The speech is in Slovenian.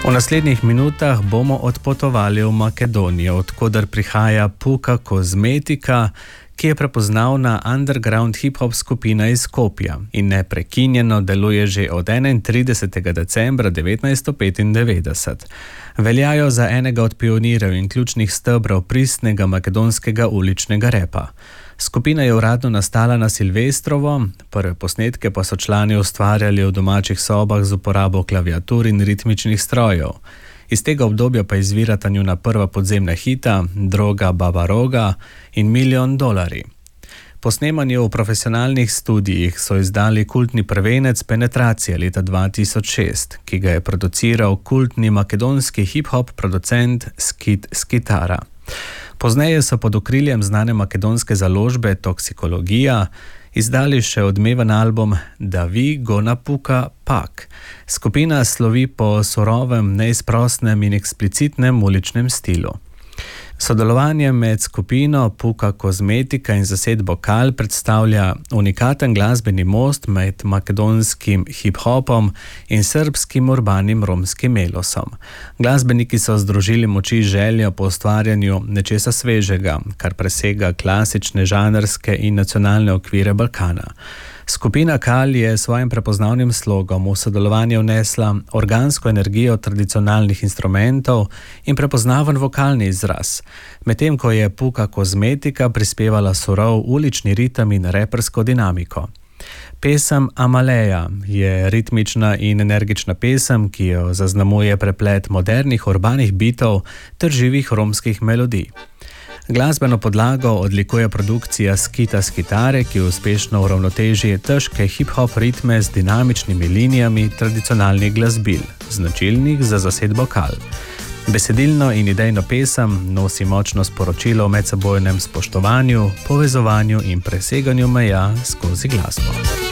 V naslednjih minutah bomo odpotovali v Makedonijo, odkoder prihaja Puka Kozmetika, ki je prepoznavna underground hip-hop skupina iz Skopja in neprekinjeno deluje že od 31. decembra 1995. Veljajo za enega od pionirjev in ključnih stebrov pristnega makedonskega uličnega repa. Skupina je uradno nastala na Silvestrovo, prve posnetke pa so člani ustvarjali v domačih sobah z uporabo klaviatur in ritmičnih strojev. Iz tega obdobja pa izvirata njuna prva podzemna hita, Droga Baba Roga in $1 milijon. Po snemanju v profesionalnih studijih so izdali kultni prvenec Penetracije leta 2006, ki ga je produciral kultni makedonski hip-hop producent Skit Skitara. Pozneje so pod okriljem znane makedonske založbe Toksikologija izdali še odmeven album Da vi go napuka pak. Skupina slovi po surovem, neizprostnem in eksplicitnem uličnem stilu. Sodelovanje med skupino Puka Kozmetika in zasedbo Kal predstavlja unikaten glasbeni most med makedonskim hip-hopom in srbskim urbanim romskim melosom. Glasbeniki so združili moči željo po ustvarjanju nečesa svežega, kar presega klasične žanrske in nacionalne okvire Balkana. Skupina Kal je svojim prepoznavnim slogom v sodelovanje vnesla organsko energijo tradicionalnih instrumentov in prepoznaven vokalni izraz, medtem ko je Puka Kozmetika prispevala surov ulični ritem in repersko dinamiko. Pesem Amaleja je ritmična in energična pesem, ki jo zaznamuje preplet modernih urbanih bitov ter živih romskih melodij. Glasbeno podlago odlikuje produkcija Skita Skitare, ki uspešno uravnoteži težke hip-hop ritme z dinamičnimi linijami tradicionalnih glasbil, značilnih za zasedbo Kal. Besedilno in idejno pesem nosi močno sporočilo o medsebojnem spoštovanju, povezovanju in preseganju meja skozi glasbo.